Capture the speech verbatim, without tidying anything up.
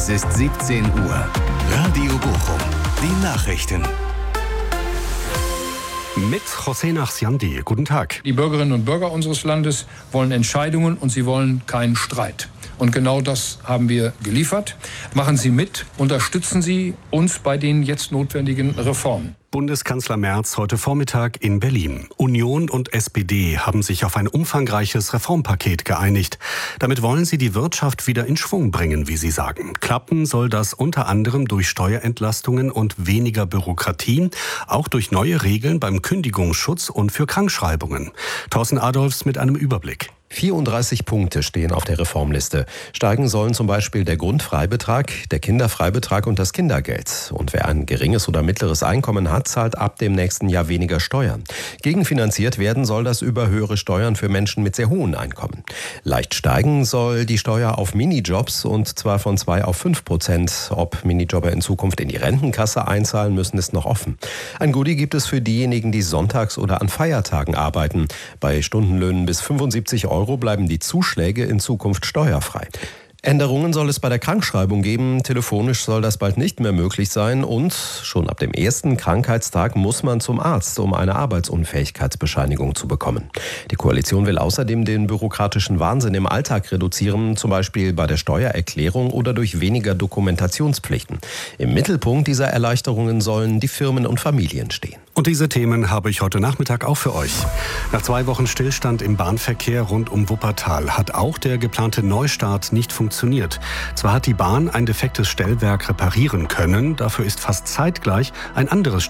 Es ist siebzehn Uhr. Radio Bochum. Die Nachrichten. Mit José Nachsiandi. Guten Tag. Die Bürgerinnen und Bürger unseres Landes wollen Entscheidungen und sie wollen keinen Streit. Und genau das haben wir geliefert. Machen Sie mit, unterstützen Sie uns bei den jetzt notwendigen Reformen. Bundeskanzler Merz heute Vormittag in Berlin. Union und S P D haben sich auf ein umfangreiches Reformpaket geeinigt. Damit wollen sie die Wirtschaft wieder in Schwung bringen, wie sie sagen. Klappen soll das unter anderem durch Steuerentlastungen und weniger Bürokratie, auch durch neue Regeln beim Kündigungsschutz und für Krankschreibungen. Thorsten Adolfs mit einem Überblick. vierunddreißig Punkte stehen auf der Reformliste. Steigen sollen zum Beispiel der Grundfreibetrag, der Kinderfreibetrag und das Kindergeld. Und wer ein geringes oder mittleres Einkommen hat, zahlt ab dem nächsten Jahr weniger Steuern. Gegenfinanziert werden soll das über höhere Steuern für Menschen mit sehr hohen Einkommen. Leicht steigen soll die Steuer auf Minijobs und zwar von zwei auf fünf Prozent. Ob Minijobber in Zukunft in die Rentenkasse einzahlen müssen, ist noch offen. Ein Goodie gibt es für diejenigen, die sonntags oder an Feiertagen arbeiten. Bei Stundenlöhnen bis fünfundsiebzig Euro bleiben die Zuschläge in Zukunft steuerfrei. Änderungen soll es bei der Krankschreibung geben. Telefonisch soll das bald nicht mehr möglich sein. Und schon ab dem ersten Krankheitstag muss man zum Arzt, um eine Arbeitsunfähigkeitsbescheinigung zu bekommen. Die Koalition will außerdem den bürokratischen Wahnsinn im Alltag reduzieren, zum Beispiel bei der Steuererklärung oder durch weniger Dokumentationspflichten. Im Mittelpunkt dieser Erleichterungen sollen die Firmen und Familien stehen. Und diese Themen habe ich heute Nachmittag auch für euch. Nach zwei Wochen Stillstand im Bahnverkehr rund um Wuppertal hat auch der geplante Neustart nicht funktioniert. Zwar hat die Bahn ein defektes Stellwerk reparieren können, dafür ist fast zeitgleich ein anderes